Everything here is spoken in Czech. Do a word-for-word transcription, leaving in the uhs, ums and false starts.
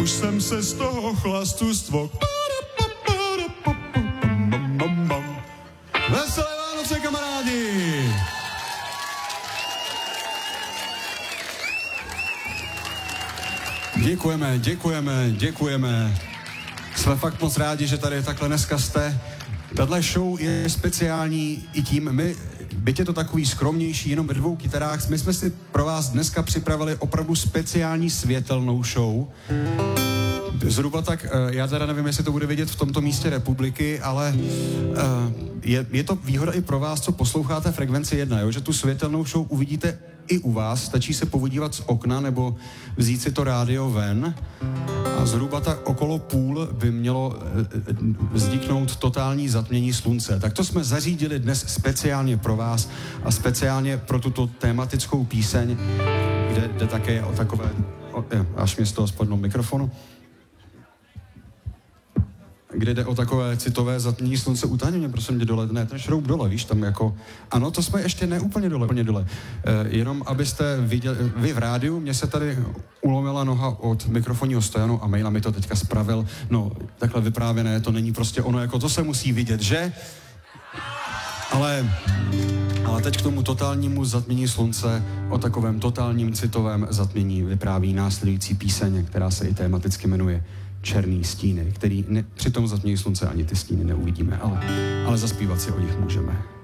už jsem se z toho chlastu stvok. Veselé Vánoce, kamarádi! Děkujeme, děkujeme, děkujeme. Jsme fakt moc rádi, že tady takhle dneska jste. Tahle show je speciální i tím, my, byť je to takový skromnější, jenom ve dvou kytarách, my jsme si pro vás dneska připravili opravdu speciální světelnou show. Zhruba tak, já teda nevím, jestli to bude vidět v tomto místě republiky, ale je, je to výhoda i pro vás, co posloucháte Frekvenci jedna, jo? Že tu světelnou show uvidíte i u vás, stačí se podívat z okna nebo vzít si to rádio ven a zhruba tak okolo půl by mělo vzniknout totální zatmění slunce. Tak to jsme zařídili dnes speciálně pro vás a speciálně pro tuto tématickou píseň, kde jde také o takové, o, až mě z toho spadnou mikrofonu, kde jde o takové citové zatmění slunce. Utáhni mě, prosím tě, dole. Ne, ten šroub dole, víš, tam jako... Ano, to jsme ještě ne úplně dole, úplně dole. E, jenom abyste viděli, vy v rádiu, mě se tady ulomila noha od mikrofonního stojanu a Maila mi to teďka spravil. No, takhle vyprávěné, to není prostě ono, jako to se musí vidět, že? Ale... Ale teď k tomu totálnímu zatmění slunce, o takovém totálním citovém zatmění vypráví následující píseň, která se i tematicky jmenuje Černý stíny, který ne, při tom zatmění slunce ani ty stíny neuvidíme, ale, ale zaspívat si o nich můžeme.